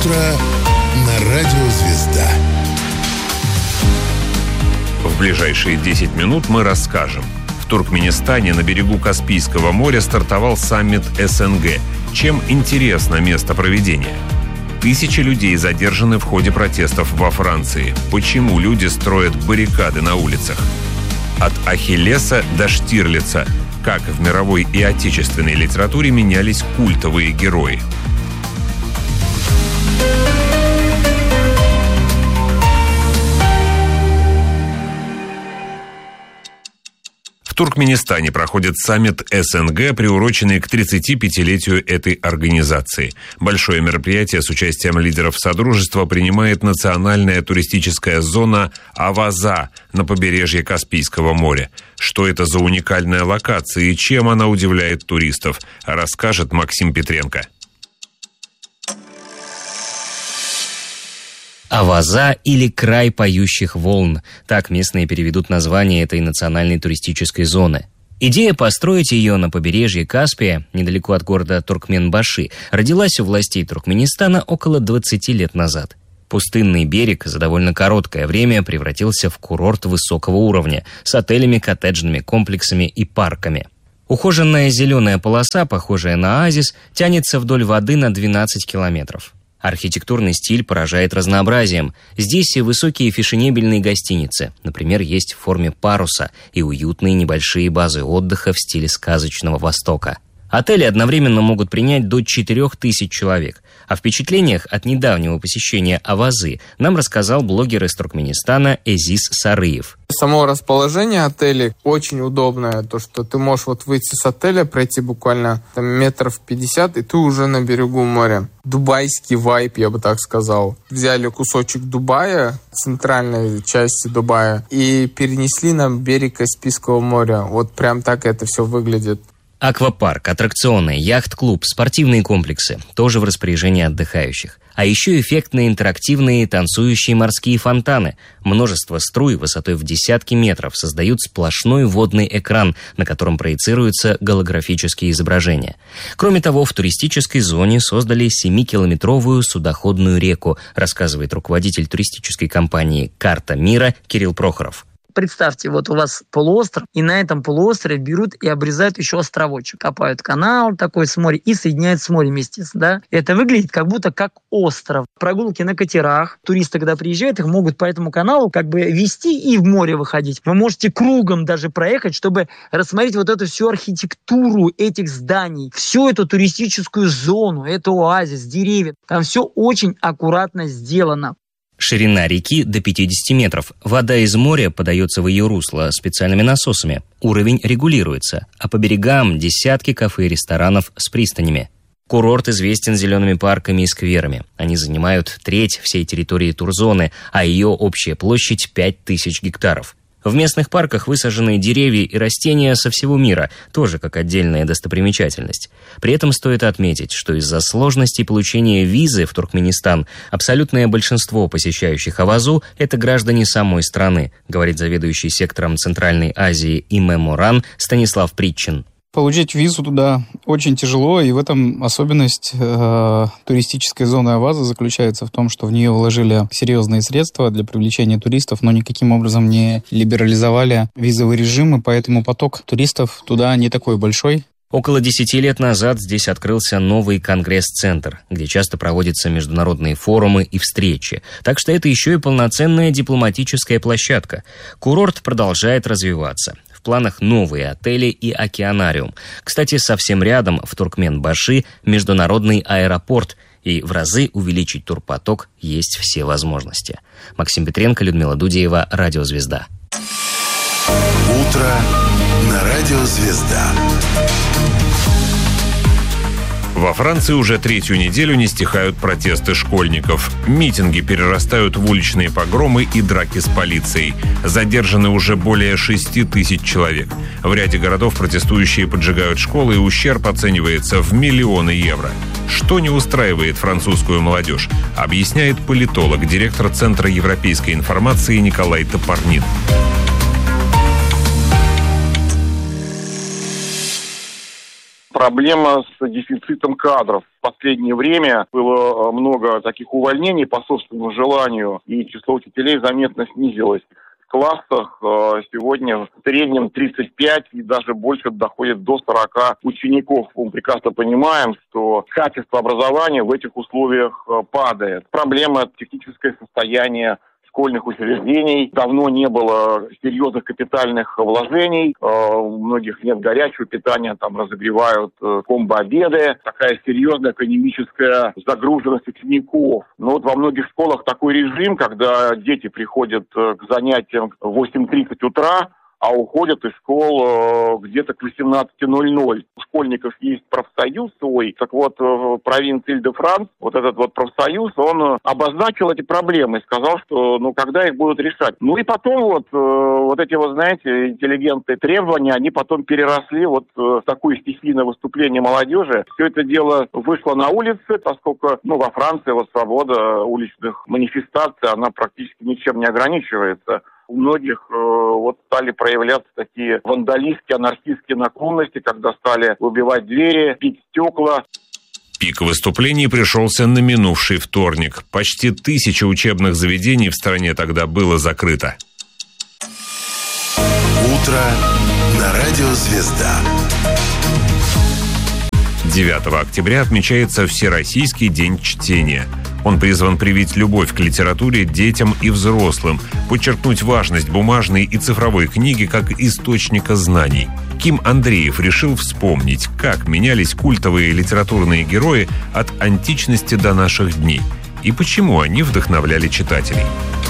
утро на Радио Звезда. В ближайшие 10 минут мы расскажем. В Туркменистане на берегу Каспийского моря стартовал саммит СНГ. Чем интересно место проведения? Тысячи людей задержаны в ходе протестов во Франции. Почему люди строят баррикады на улицах? От Ахиллеса до Штирлица. Как в мировой и отечественной литературе менялись культовые герои? В Туркменистане проходит саммит СНГ, приуроченный к 35-летию этой организации. Большое мероприятие с участием лидеров Содружества принимает национальная туристическая зона Аваза на побережье Каспийского моря. Что это за уникальная локация и чем она удивляет туристов, расскажет Максим Петренко. Аваза или край поющих волн. Так местные переведут название этой национальной туристической зоны. Идея построить ее на побережье Каспия, недалеко от города Туркменбаши, родилась у властей Туркменистана около 20 лет назад. Пустынный берег за довольно короткое время превратился в курорт высокого уровня с отелями, коттеджными комплексами и парками. Ухоженная зеленая полоса, похожая на оазис, тянется вдоль воды на 12 километров. Архитектурный стиль поражает разнообразием. Здесь и высокие фешенебельные гостиницы, например, есть в форме паруса, и уютные небольшие базы отдыха в стиле сказочного Востока. Отели одновременно могут принять до 4000 человек. О впечатлениях от недавнего посещения Авазы нам рассказал блогер из Туркменистана Эзис Сарыев. Само расположение отелей очень удобное. То, что ты можешь выйти с отеля, пройти буквально метров 50, и ты уже на берегу моря. Дубайский вайб, я бы так сказал. Взяли кусочек Дубая, центральной части Дубая, и перенесли на берег Каспийского моря. Прям так это все выглядит. Аквапарк, аттракционы, яхт-клуб, спортивные комплексы – тоже в распоряжении отдыхающих. А еще эффектные интерактивные танцующие морские фонтаны. Множество струй высотой в десятки метров создают сплошной водный экран, на котором проецируются голографические изображения. Кроме того, в туристической зоне создали 7-километровую судоходную реку, рассказывает руководитель туристической компании «Карта мира» Кирилл Прохоров. Представьте, у вас полуостров, и на этом полуострове берут и обрезают еще островочек. Копают канал такой с моря и соединяют с морем, естественно. Это выглядит как будто как остров. Прогулки на катерах. Туристы, когда приезжают, их могут по этому каналу вести и в море выходить. Вы можете кругом даже проехать, чтобы рассмотреть эту всю архитектуру этих зданий, всю эту туристическую зону, это оазис, деревья. Там все очень аккуратно сделано. Ширина реки до 50 метров. Вода из моря подается в ее русло специальными насосами. Уровень регулируется, а по берегам десятки кафе и ресторанов с пристанями. Курорт известен зелеными парками и скверами. Они занимают треть всей территории турзоны, а ее общая площадь 5000 гектаров. В местных парках высажены деревья и растения со всего мира, тоже как отдельная достопримечательность. При этом стоит отметить, что из-за сложности получения визы в Туркменистан абсолютное большинство посещающих Авазу – это граждане самой страны, говорит заведующий сектором Центральной Азии ИМЭ-Моран Станислав Притчин. Получить визу туда очень тяжело, и в этом особенность туристической зоны Аваза заключается в том, что в нее вложили серьезные средства для привлечения туристов, но никаким образом не либерализовали визовый режим, и поэтому поток туристов туда не такой большой. Около 10 лет назад здесь открылся новый конгресс-центр, где часто проводятся международные форумы и встречи. Так что это еще и полноценная дипломатическая площадка. Курорт продолжает развиваться. В планах новые отели и океанариум. Кстати, совсем рядом, в Туркменбаши, международный аэропорт. И в разы увеличить турпоток есть все возможности. Максим Петренко, Людмила Дудеева, Радио Звезда. Утро на Радио Звезда. Во Франции уже третью неделю не стихают протесты школьников. Митинги перерастают в уличные погромы и драки с полицией. Задержаны уже более 6000 человек. В ряде городов протестующие поджигают школы, и ущерб оценивается в миллионы евро. Что не устраивает французскую молодежь, объясняет политолог, директор Центра европейской информации Николай Топорнин. проблема с дефицитом кадров. В последнее время было много таких увольнений по собственному желанию, и число учителей заметно снизилось. В классах сегодня в среднем 35 и даже больше доходит до 40 учеников. Мы прекрасно понимаем, что качество образования в этих условиях падает. Проблема – техническое состояние школьных учреждений. Давно не было серьезных капитальных вложений. У многих нет горячего питания, там разогревают комбо-обеды. Такая серьезная экономическая загруженность учеников. Но вот во многих школах такой режим, когда дети приходят к занятиям в 8:30 утра, а уходят из школ где-то к 18:00. У школьников есть профсоюз свой. Так вот, в провинции Иль-де-Франс вот этот вот профсоюз, он обозначил эти проблемы и сказал, что, когда их будут решать. И потом вот эти вот, знаете, интеллигентные требования, они потом переросли в такое стихийное выступление молодежи. Все это дело вышло на улицы, поскольку, во Франции свобода уличных манифестаций, она практически ничем не ограничивается. У многих стали проявляться такие вандалистские, анархистские наклонности, когда стали выбивать двери, бить стекла. Пик выступлений пришелся на минувший вторник. Почти 1000 учебных заведений в стране тогда было закрыто. Утро на радио «Звезда». 9 октября отмечается Всероссийский день чтения. Он призван привить любовь к литературе детям и взрослым, подчеркнуть важность бумажной и цифровой книги как источника знаний. Ким Андреев решил вспомнить, как менялись культовые литературные герои от античности до наших дней и почему они вдохновляли читателей.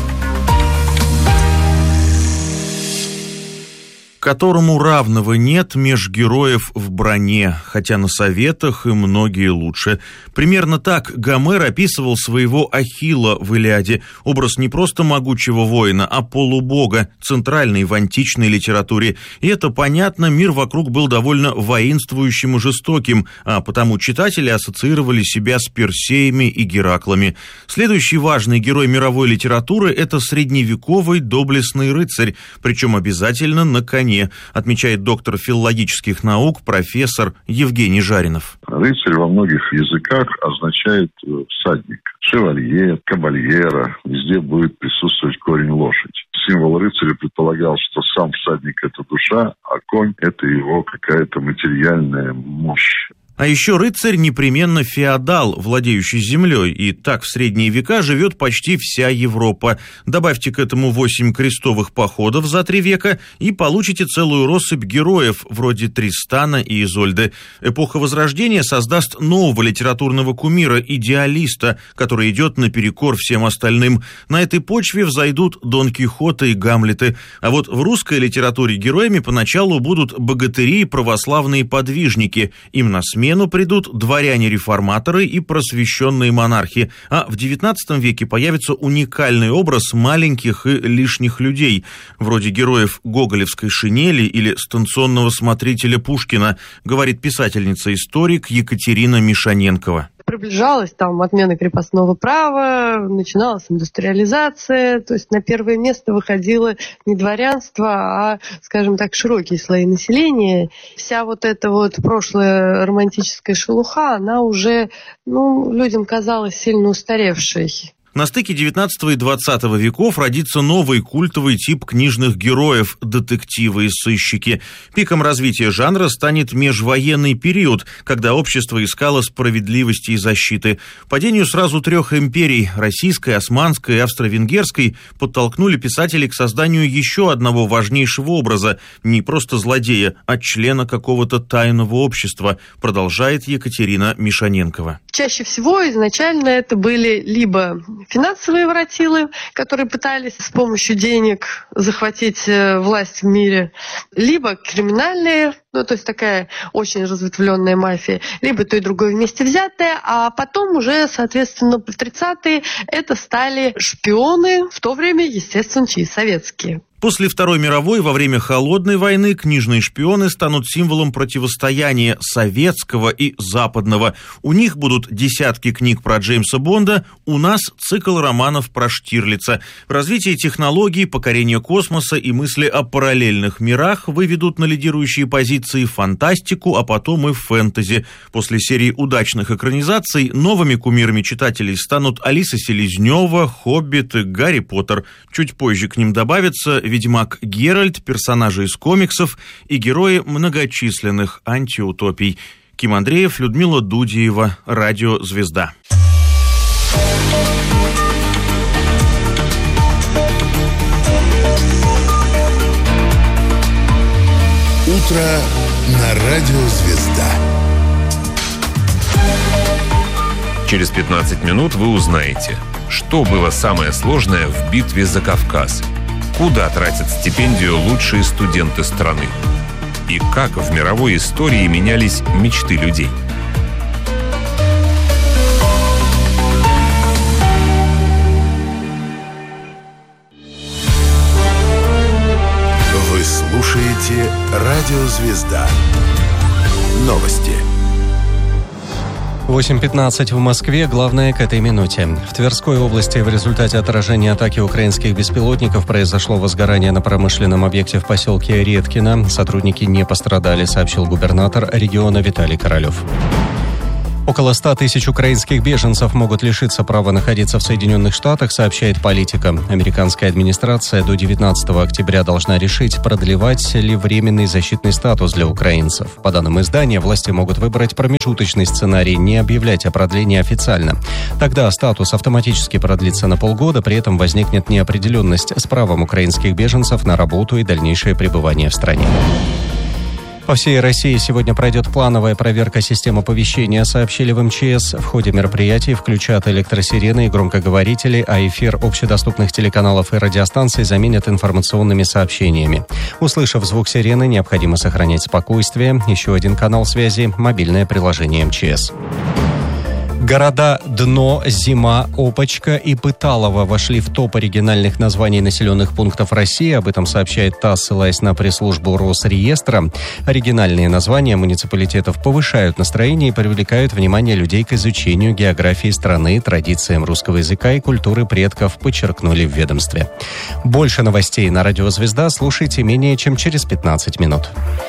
Которому равного нет меж героев в броне, хотя на советах и многие лучше. Примерно так Гомер описывал своего Ахилла в Илиаде. Образ не просто могучего воина, а полубога, центральный в античной литературе. И это понятно, мир вокруг был довольно воинствующим и жестоким, а потому читатели ассоциировали себя с Персеями и Гераклами. Следующий важный герой мировой литературы – это средневековый доблестный рыцарь, причем обязательно на коне, отмечает доктор филологических наук профессор Евгений Жаринов. Рыцарь во многих языках означает всадник. Шевалье, кабальера, везде будет присутствовать корень лошадь. Символ рыцаря предполагал, что сам всадник – это душа, а конь – это его какая-то материальная мощь. А еще рыцарь непременно феодал, владеющий землей, и так в средние века живет почти вся Европа. Добавьте к этому 8 крестовых походов за 3 века и получите целую россыпь героев, вроде Тристана и Изольды. Эпоха Возрождения создаст нового литературного кумира, идеалиста, который идет наперекор всем остальным. На этой почве взойдут Дон Кихоты и Гамлеты. А вот в русской литературе героями поначалу будут богатыри и православные подвижники. Им на смену придут дворяне-реформаторы и просвещенные монархи, а в XIX веке появится уникальный образ маленьких и лишних людей, вроде героев гоголевской шинели или станционного смотрителя Пушкина, говорит писательница-историк Екатерина Мишаненкова. Приближалась отмена крепостного права, начиналась индустриализация, то есть на первое место выходило не дворянство, а, скажем так, широкие слои населения. Вся эта прошлая романтическая шелуха, она уже, людям казалась сильно устаревшей. На стыке XIX и XX веков родится новый культовый тип книжных героев – детективы и сыщики. Пиком развития жанра станет межвоенный период, когда общество искало справедливости и защиты. Падению сразу 3 империй – российской, османской и австро-венгерской – подтолкнули писателей к созданию еще одного важнейшего образа – не просто злодея, а члена какого-то тайного общества, продолжает Екатерина Мишаненкова. Чаще всего изначально это были либо финансовые воротилы, которые пытались с помощью денег захватить власть в мире, либо криминальные, то есть такая очень разветвленная мафия, либо то и другое вместе взятое, а потом уже, соответственно, в 30-е это стали шпионы, в то время, естественно, и советские. После Второй мировой, во время Холодной войны, книжные шпионы станут символом противостояния советского и западного. У них будут десятки книг про Джеймса Бонда, у нас цикл романов про Штирлица. Развитие технологий, покорение космоса и мысли о параллельных мирах выведут на лидирующие позиции фантастику, а потом и фэнтези. После серии удачных экранизаций новыми кумирами читателей станут Алиса Селезнева, Хоббит и Гарри Поттер. Чуть позже к ним добавятся Ведьмак Геральт, персонажи из комиксов и герои многочисленных антиутопий. Ким Андреев, Людмила Дудиева, Радио «Звезда». Утро на Радио «Звезда». Через 15 минут вы узнаете, что было самое сложное в битве за Кавказ, куда тратят стипендию лучшие студенты страны и как в мировой истории менялись мечты людей. Вы слушаете Радио «Звезда». Новости. 8:15 в Москве. Главное к этой минуте. В Тверской области в результате отражения атаки украинских беспилотников произошло возгорание на промышленном объекте в поселке Редкино. Сотрудники не пострадали, сообщил губернатор региона Виталий Королев. Около 100 тысяч украинских беженцев могут лишиться права находиться в Соединенных Штатах, сообщает Политика. Американская администрация до 19 октября должна решить, продлевать ли временный защитный статус для украинцев. По данным издания, власти могут выбрать промежуточный сценарий, не объявлять о продлении официально. Тогда статус автоматически продлится на полгода, при этом возникнет неопределенность с правом украинских беженцев на работу и дальнейшее пребывание в стране. По всей России сегодня пройдет плановая проверка систем оповещения, сообщили в МЧС. В ходе мероприятий включат электросирены и громкоговорители, а эфир общедоступных телеканалов и радиостанций заменят информационными сообщениями. Услышав звук сирены, необходимо сохранять спокойствие. Еще один канал связи – мобильное приложение МЧС. Города Дно, Зима, Опочка и Пыталово вошли в топ оригинальных названий населенных пунктов России. Об этом сообщает ТАСС, ссылаясь на пресс-службу Росреестра. Оригинальные названия муниципалитетов повышают настроение и привлекают внимание людей к изучению географии страны, традициям русского языка и культуры предков, подчеркнули в ведомстве. Больше новостей на Радио «Звезда» слушайте менее чем через 15 минут.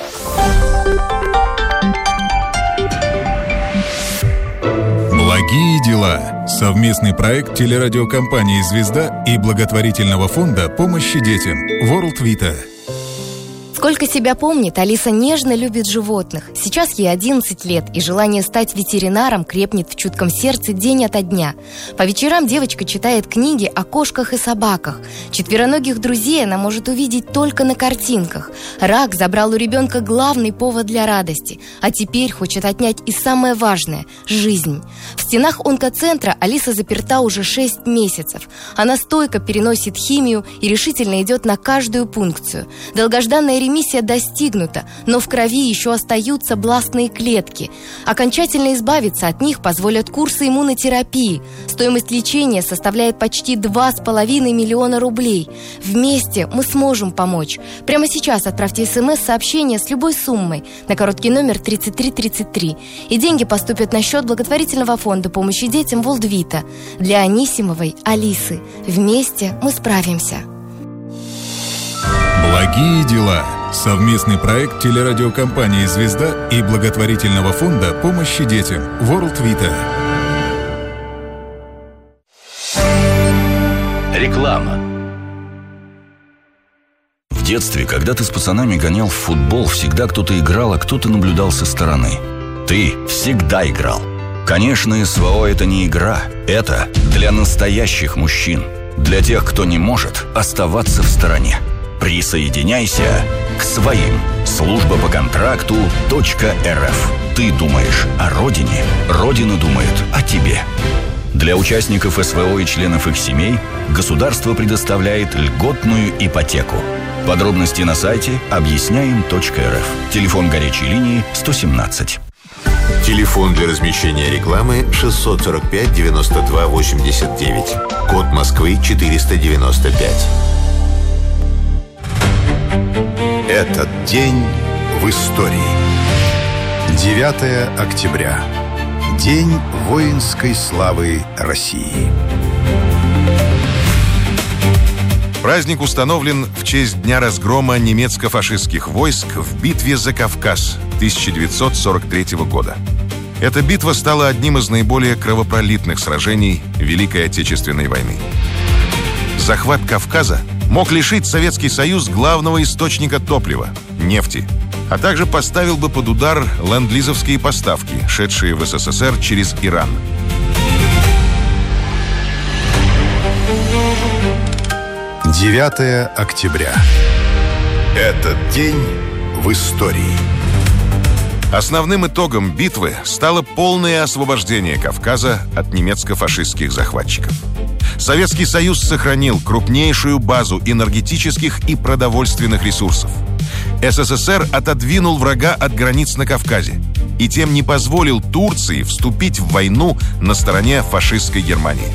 Благие дела. Совместный проект телерадиокомпании «Звезда» и благотворительного фонда помощи детям World Vita. Сколько себя помнит, Алиса нежно любит животных. Сейчас ей 11 лет, и желание стать ветеринаром крепнет в чутком сердце день ото дня. По вечерам девочка читает книги о кошках и собаках. Четвероногих друзей она может увидеть только на картинках. Рак забрал у ребенка главный повод для радости, а теперь хочет отнять и самое важное – жизнь. В стенах онкоцентра Алиса заперта уже 6 месяцев. Она стойко переносит химию и решительно идет на каждую пункцию. Долгожданная ремиссия достигнута, но в крови еще остаются бластные клетки. Окончательно избавиться от них позволят курсы иммунотерапии. Стоимость лечения составляет почти 2,5 миллиона рублей. Вместе мы сможем помочь. Прямо сейчас отправьте СМС-сообщение с любой суммой на короткий номер 3333. И деньги поступят на счет благотворительного фонда помощи детям World Vita для Анисимовой Алисы. Вместе мы справимся. Благие дела. Совместный проект телерадиокомпании «Звезда» и благотворительного фонда помощи детям World Vita. Реклама. В детстве, когда ты с пацанами гонял в футбол, всегда кто-то играл, а кто-то наблюдал со стороны. Ты всегда играл. Конечно, СВО – это не игра. Это для настоящих мужчин. Для тех, кто не может оставаться в стороне. Присоединяйся к своим. Служба по контракту .рф. Ты думаешь о родине, Родина думает о тебе. Для участников СВО и членов их семей государство предоставляет льготную ипотеку. Подробности на сайте объясняем.рф. Телефон горячей линии 117. Телефон для размещения рекламы 645 92 89. Код Москвы 495. Этот день в истории. 9 октября. День воинской славы России. Праздник установлен в честь дня разгрома немецко-фашистских войск в битве за Кавказ 1943 года. Эта битва стала одним из наиболее кровопролитных сражений Великой Отечественной войны. Захват Кавказа мог лишить Советский Союз главного источника топлива – нефти, а также поставил бы под удар ленд-лизовские поставки, шедшие в СССР через Иран. – 9 октября. Этот день в истории. Основным итогом битвы стало полное освобождение Кавказа от немецко-фашистских захватчиков. Советский Союз сохранил крупнейшую базу энергетических и продовольственных ресурсов. СССР отодвинул врага от границ на Кавказе и тем не позволил Турции вступить в войну на стороне фашистской Германии.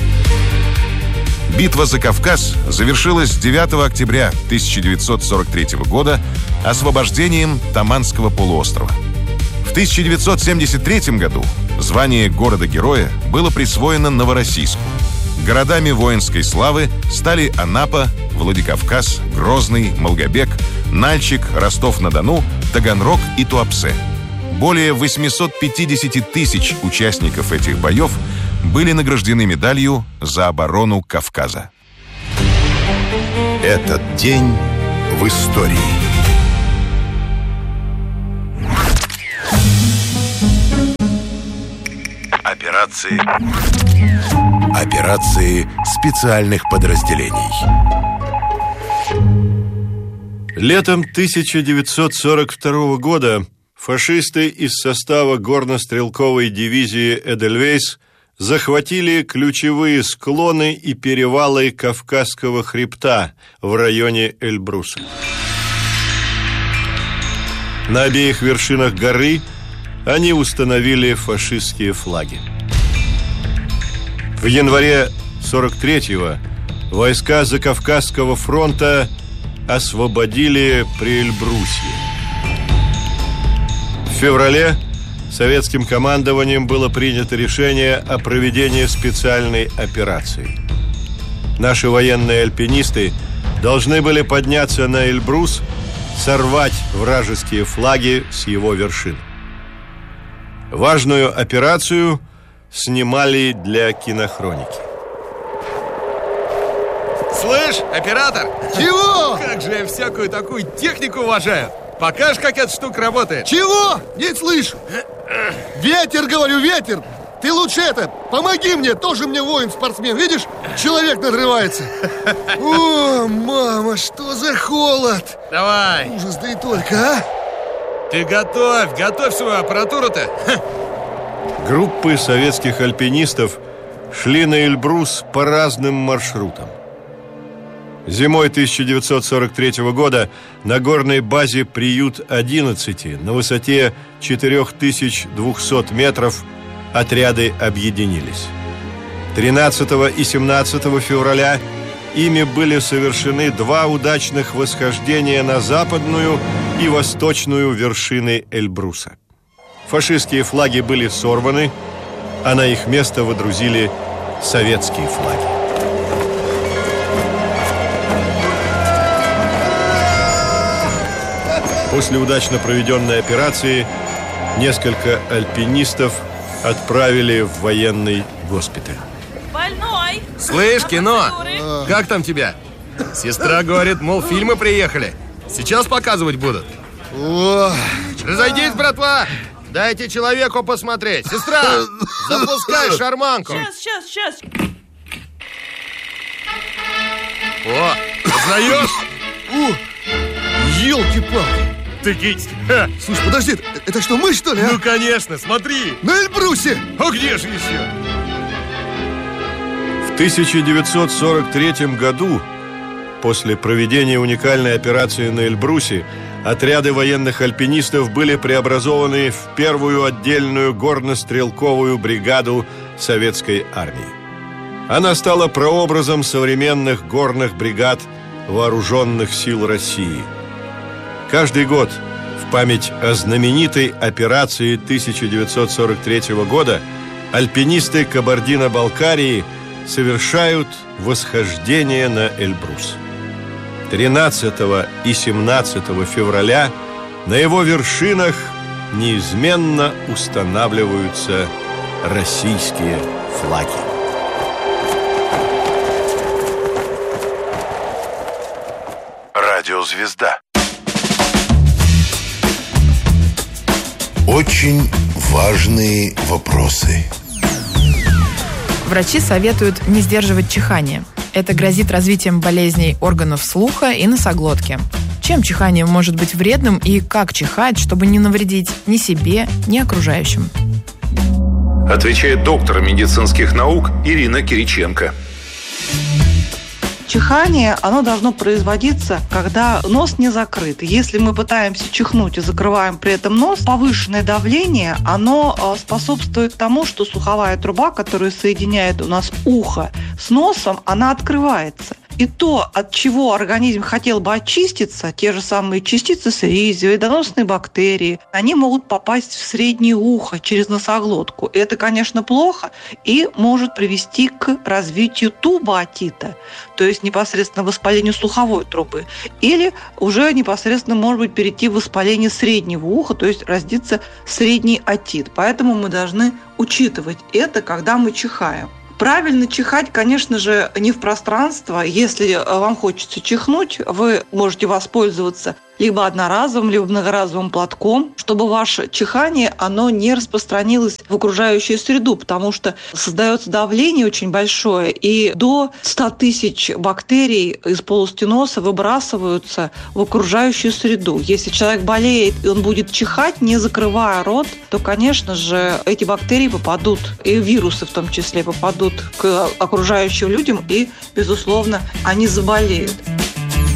Битва за Кавказ завершилась 9 октября 1943 года освобождением Таманского полуострова. В 1973 году звание города-героя было присвоено Новороссийску. Городами воинской славы стали Анапа, Владикавказ, Грозный, Малгобек, Нальчик, Ростов-на-Дону, Таганрог и Туапсе. Более 850 тысяч участников этих боев были награждены медалью за оборону Кавказа. Этот день в истории. Операции специальных подразделений. Летом 1942 года фашисты из состава горнострелковой дивизии «Эдельвейс» захватили ключевые склоны и перевалы Кавказского хребта в районе Эльбруса. На обеих вершинах горы они установили фашистские флаги. В январе 43-го войска Закавказского фронта освободили Приэльбрусье. В феврале советским командованием было принято решение о проведении специальной операции. Наши военные альпинисты должны были подняться на Эльбрус, сорвать вражеские флаги с его вершин. Важную операцию снимали для кинохроники. Слышь, оператор! Чего? Как же я всякую такую технику уважаю! Покажешь, как эта штука работает? Чего? Не слышу! Ветер, говорю, ветер! Ты лучше помоги мне, тоже мне воин-спортсмен. Видишь, человек надрывается. О, мама, что за холод! Давай! Ужас, да и только, а! Ты готовь свою аппаратуру-то! Группы советских альпинистов шли на Эльбрус по разным маршрутам. Зимой 1943 года на горной базе «Приют-11» на высоте 4200 метров отряды объединились. 13 и 17 февраля ими были совершены 2 удачных восхождения на западную и восточную вершины Эльбруса. Фашистские флаги были сорваны, а на их место водрузили советские флаги. После удачно проведенной операции несколько альпинистов отправили в военный госпиталь. Больной! Слышь, кино, как там тебя? Сестра говорит, мол, фильмы приехали. Сейчас показывать будут. Разойдись, братва! Дайте человеку посмотреть. Сестра, запускай шарманку. Сейчас. О, узнаешь? Елки-палки! Ты гить. Слушай, подожди, это что, мы, что ли, а? Ну, конечно, смотри. На Эльбрусе! А где же еще? В 1943 году, после проведения уникальной операции на Эльбрусе, отряды военных альпинистов были преобразованы в первую отдельную горнострелковую бригаду советской армии. Она стала прообразом современных горных бригад вооруженных сил России. Каждый год в память о знаменитой операции 1943 года альпинисты Кабардино-Балкарии совершают восхождение на Эльбрус. 13 и 17 февраля на его вершинах неизменно устанавливаются российские флаги. Радиозвезда. Очень важные вопросы. Врачи советуют не сдерживать чихание. Это грозит развитием болезней органов слуха и носоглотки. Чем чихание может быть вредным и как чихать, чтобы не навредить ни себе, ни окружающим? Отвечает доктор медицинских наук Ирина Кириченко. Чихание, оно должно производиться, когда нос не закрыт. Если мы пытаемся чихнуть и закрываем при этом нос, повышенное давление, оно способствует тому, что слуховая труба, которая соединяет у нас ухо с носом, она открывается. И то, от чего организм хотел бы очиститься, те же самые частицы слизи, вредоносные бактерии, они могут попасть в среднее ухо через носоглотку. Это, конечно, плохо и может привести к развитию тубоотита, то есть непосредственно воспалению слуховой трубы, или уже непосредственно, может быть, перейти в воспаление среднего уха, то есть родится средний отит. Поэтому мы должны учитывать это, когда мы чихаем. Правильно чихать, конечно же, не в пространство. Если вам хочется чихнуть, вы можете воспользоваться либо одноразовым, либо многоразовым платком, чтобы ваше чихание, оно не распространилось в окружающую среду, потому что создается давление очень большое, и до 100 тысяч бактерий из полости носа выбрасываются в окружающую среду. Если человек болеет, и он будет чихать, не закрывая рот, то, конечно же, эти бактерии попадут, и вирусы в том числе попадут к окружающим людям, и, безусловно, они заболеют.